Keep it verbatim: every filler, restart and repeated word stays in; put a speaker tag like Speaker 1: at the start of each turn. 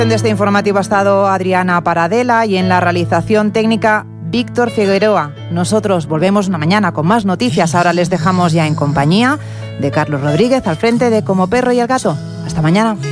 Speaker 1: De este informativo ha estado Adriana Paradela y en la realización técnica Víctor Figueroa. Nosotros volvemos una mañana con más noticias. Ahora les dejamos ya en compañía de Carlos Rodríguez al frente de Como Perro y el Gato. Hasta mañana.